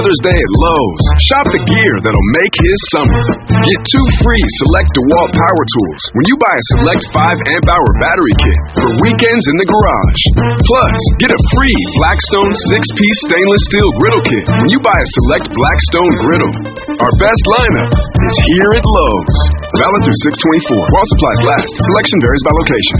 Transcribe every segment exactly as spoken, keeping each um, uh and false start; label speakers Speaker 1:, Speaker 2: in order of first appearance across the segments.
Speaker 1: Mother's Day at Lowe's. Shop the gear that'll make his summer. Get two free Select DeWalt power tools when you buy a Select five amp hour battery kit for weekends in the garage. Plus, get a free Blackstone six piece stainless steel griddle kit when you buy a Select Blackstone griddle. Our best lineup is here at Lowe's. Valid through six twenty-four. While supplies last. Selection varies by location.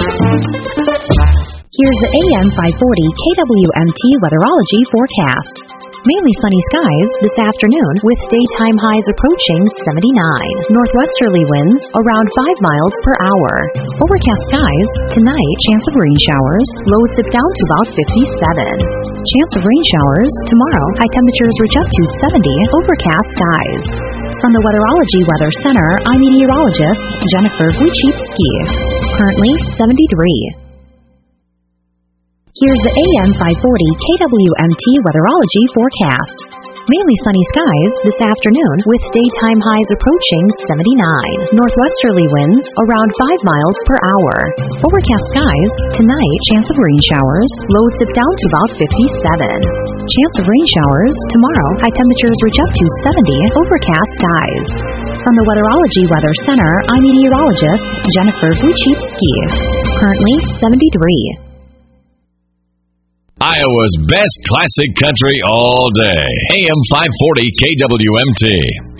Speaker 2: Here's the A M five forty K W M T Weatherology forecast. Mainly sunny skies this afternoon with daytime highs approaching seventy-nine. Northwesterly winds around five miles per hour. Overcast skies tonight, chance of rain showers. Lows dip down to about fifty-seven. Chance of rain showers tomorrow. High temperatures reach up to seventy. Overcast skies. From the Weatherology Weather Center, I'm meteorologist Jennifer Wojcicki. Currently seventy-three. Here's the A M five forty K W M T Weatherology forecast. Mainly sunny skies this afternoon with daytime highs approaching seventy-nine. Northwesterly winds around five miles per hour. Overcast skies tonight, chance of rain showers. Lows dip down to about fifty-seven. Chance of rain showers tomorrow. High temperatures reach up to seventy. Overcast skies. From the Weatherology Weather Center, I'm meteorologist Jennifer Wojcicki. Currently seventy-three.
Speaker 3: Iowa's best classic country all day. A M five forty K W M T.